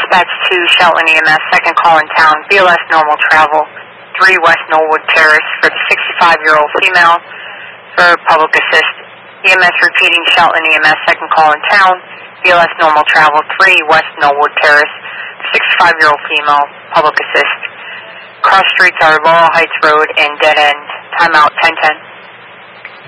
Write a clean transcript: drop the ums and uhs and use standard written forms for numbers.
Dispatch 2, Shelton EMS, second call in town, BLS normal travel, 3 West Norwood Terrace for the 65-year-old female for public assist. EMS repeating Shelton EMS, second call in town, BLS normal travel, 3 West Norwood Terrace, 65-year-old female, public assist. Cross streets are Laurel Heights Road and Dead End. Timeout 1010.